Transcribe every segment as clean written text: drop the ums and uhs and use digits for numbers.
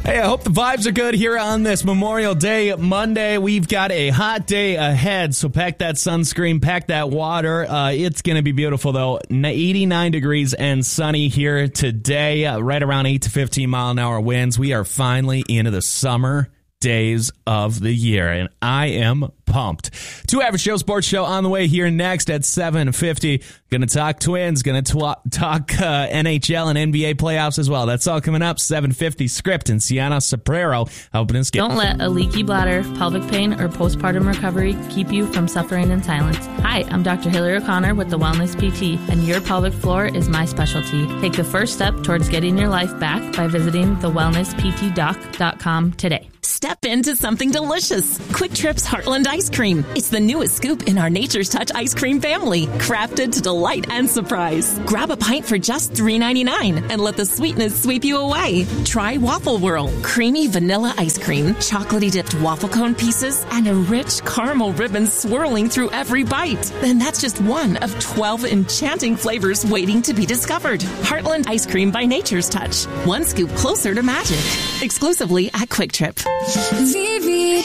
Hey, I hope the vibes are good here on this Memorial Day Monday. We've got a hot day ahead, so pack that sunscreen, pack that water. It's going to be beautiful, though. 89 degrees and sunny here today, right around 8 to 15 mile an hour winds. We are finally into the summer days of the year, and I am pumped. 2 Average Joe Sports Show on the way here next at 7:50. Going to talk Twins, going to talk NHL and NBA playoffs as well. That's all coming up. 7:50 Script and Sienna Soprero helping us get. Don't let a leaky bladder, pelvic pain, or postpartum recovery keep you from suffering in silence. Hi, I'm Dr. Hillary O'Connor with the Wellness PT, and your pelvic floor is my specialty. Take the first step towards getting your life back by visiting thewellnessptdoc.com today. Step into something delicious. Quick Trip's Heartland Ice Cream. It's the newest scoop in our Nature's Touch ice cream family, crafted to delight and surprise. Grab a pint for just $3.99 and let the sweetness sweep you away. Try Waffle Whirl. Creamy vanilla ice cream, chocolatey dipped waffle cone pieces, and a rich caramel ribbon swirling through every bite. Then that's just one of 12 enchanting flavors waiting to be discovered. Heartland Ice Cream by Nature's Touch. One scoop closer to magic. Exclusively at Quick Trip. Vivi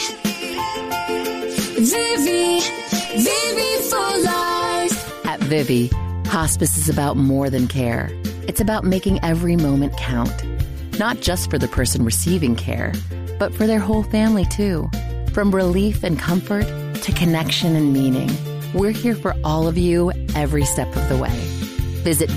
for life. At Vivi, hospice is about more than care. It's about making every moment count. Not just for the person receiving care, but for their whole family too. From relief and comfort to connection and meaning, we're here for all of you every step of the way. Visit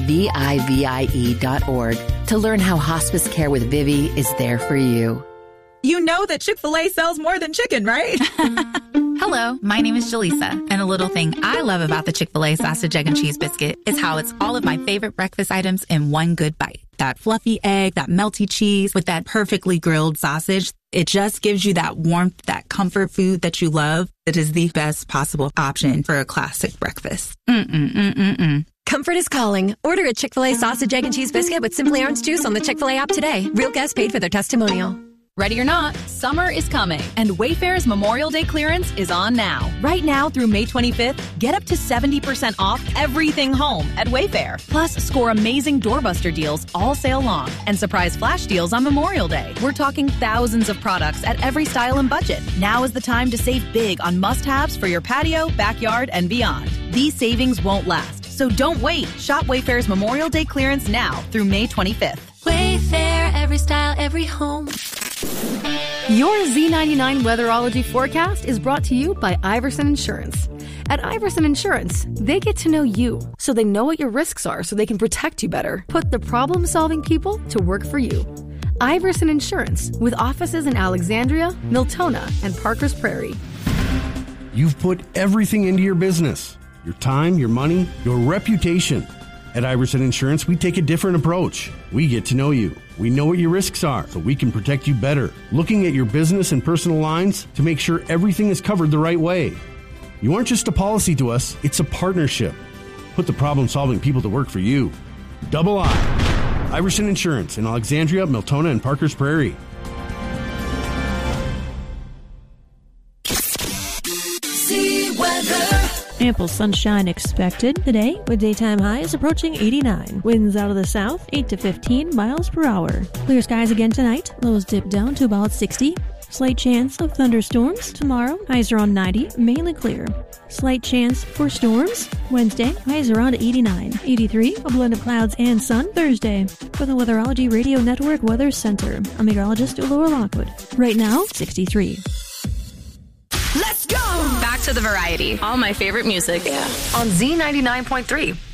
VIVIE.org to learn how hospice care with Vivi is there for you. You know that Chick-fil-A sells more than chicken, right? Hello, my name is Jaleesa, and a little thing I love about the Chick-fil-A sausage, egg, and cheese biscuit is how it's all of my favorite breakfast items in one good bite. That fluffy egg, that melty cheese with that perfectly grilled sausage. It just gives you that warmth, that comfort food that you love. It is the best possible option for a classic breakfast. Comfort is calling. Order a Chick-fil-A sausage, egg, and cheese biscuit with Simply Orange Juice on the Chick-fil-A app today. Real guests paid for their testimonial. Ready or not, summer is coming, and Wayfair's Memorial Day clearance is on now. Right now through May 25th, get up to 70% off everything home at Wayfair. Plus, score amazing doorbuster deals all sale long and surprise flash deals on Memorial Day. We're talking thousands of products at every style and budget. Now is the time to save big on must-haves for your patio, backyard, and beyond. These savings won't last, so don't wait. Shop Wayfair's Memorial Day clearance now through May 25th. Wayfair, every style, every home. Your Z99 weatherology forecast is brought to you by Iverson Insurance. At Iverson Insurance, they get to know you, so they know what your risks are so they can protect you better. Put the problem-solving people to work for you. Iverson Insurance, with offices in Alexandria, Miltona, and Parkers Prairie. You've put everything into your business. Your time, your money, your reputation. At Iverson Insurance, we take a different approach. We get to know you. We know what your risks are, so we can protect you better. Looking at your business and personal lines to make sure everything is covered the right way. You aren't just a policy to us, it's a partnership. Put the problem-solving people to work for you. Double I. Iverson Insurance in Alexandria, Miltona, and Parkers Prairie. Ample sunshine expected today with daytime highs approaching 89. Winds out of the south 8 to 15 miles per hour. Clear skies again tonight. Lows dip down to about 60. Slight chance of thunderstorms tomorrow. Highs around 90, mainly clear. Slight chance for storms Wednesday. Highs around 89. 83, a blend of clouds and sun Thursday. For the Weatherology Radio Network Weather Center, I'm meteorologist Laura Lockwood. Right now, 63. Let's go! Back to the variety. All my favorite music. On Z99.3.